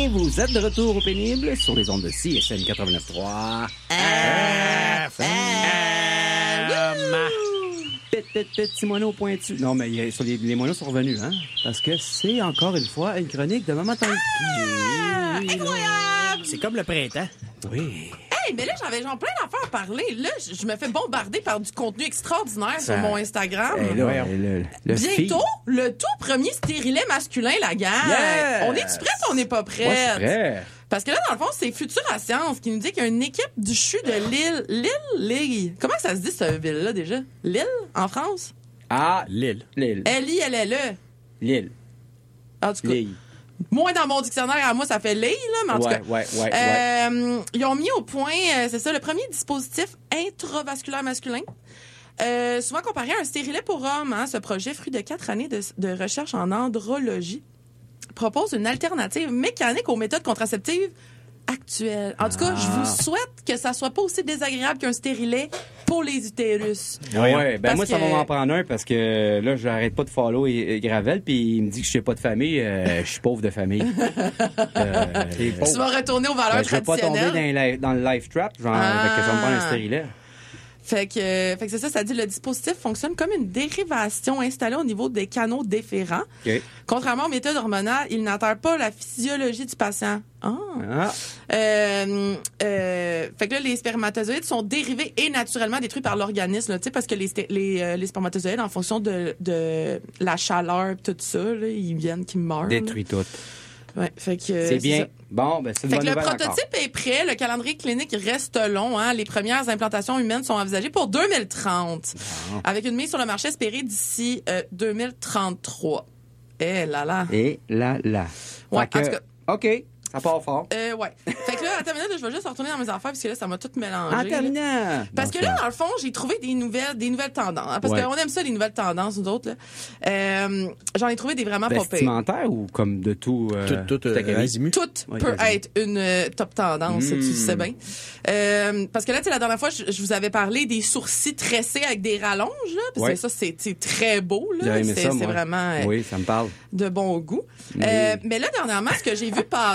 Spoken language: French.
matin, vous êtes de retour au pénible sur les ondes de CSN 89.3. Petit moineau pointu. Non, mais les moineaux sont revenus, hein? Parce que c'est encore une fois une chronique de Maman Tanky. Incroyable! C'est comme le printemps. Oui. Hey, mais là, j'avais plein d'affaires à parler. Là, je me fais bombarder par du contenu extraordinaire sur mon Instagram. Le Bientôt, le tout premier stérilet masculin, la gang. Yes! On est-tu prête ou on n'est pas prête? Moi, je suis prêt. Parce que là, dans le fond, c'est Futura Science qui nous dit qu'il y a une équipe du CHU de Lille. Comment ça se dit, cette ville-là, déjà? Lille, en France? Ah, Lille. L-I-L-L-E. Lille. En tout cas, Lille. moins dans mon dictionnaire à moi, ça fait Lille, là, mais en tout cas. Ouais. Ils ont mis au point, c'est ça, le premier dispositif intravasculaire masculin. Souvent comparé à un stérilet pour homme, hein, ce projet, fruit de 4 années de recherche en andrologie, propose une alternative mécanique aux méthodes contraceptives actuelles. En tout cas, je vous souhaite que ça soit pas aussi désagréable qu'un stérilet pour les utérus. Ouais, Parce moi, ça que- va m'en prendre un parce que là, j'arrête pas de follow et Gravel, puis il me dit que je n'ai pas de famille. Je suis pauvre de famille. Tu vas retourner aux valeurs Je vais pas tomber traditionnelles. dans le life trap, genre, fait que ça va me prendre un stérilet. Fait que c'est ça dit, le dispositif fonctionne comme une dérivation installée au niveau des canaux déférents. OK. Contrairement aux méthodes hormonales, il n'altère pas la physiologie du patient. Ah. Fait que là, les spermatozoïdes sont dérivés et naturellement détruits par l'organisme, là, tu sais, parce que les spermatozoïdes, en fonction de la chaleur, tout ça, là, ils viennent, qu'ils meurent. Détruit tout. Ouais, fait que C'est bien. ça. Bon, ben, c'est une Fait bonne que le nouvelle prototype est prêt, le calendrier clinique reste long. Hein. Les premières implantations humaines sont envisagées pour 2030, avec une mise sur le marché espérée d'ici 2033. Eh là là. Et là. Ouais, Fait que- en tout cas. OK, ça part fort. Ouais. Fait que là, attends une minute, je vais juste retourner dans mes affaires, parce que là, ça m'a tout mélangé. En là. terminant. Parce que là, dans le fond, j'ai trouvé des nouvelles tendances. Hein, parce Ouais. qu'on aime ça, les nouvelles tendances, nous autres. Là. J'en ai trouvé des vraiment pas pires. Vestimentaire ou comme de tout? Tout azimut. Tout Ouais, peut vas-y. être une top tendance, tu le sais bien. Parce que là, tu sais, la dernière fois, je vous avais parlé des sourcils tressés avec des rallonges, là. Parce Ouais. que ça, c'est très beau, là. J'avais aimé ça, C'est moi. vraiment Oui, ça me parle. de bon goût. Oui. Mais là, dernièrement, ce que j'ai vu passer,